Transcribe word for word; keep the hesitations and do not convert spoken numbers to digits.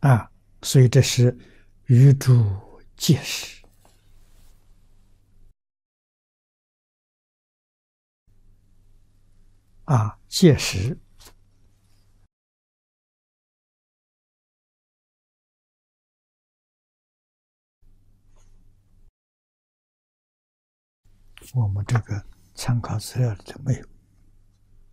啊，所以这是与诸戒识啊，戒识我们这个参考资料里头没有。